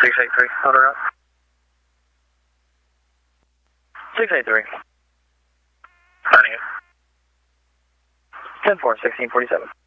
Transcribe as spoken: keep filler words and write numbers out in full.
six eight three, order up. six eight three. Running it. ten four, sixteen forty-seven.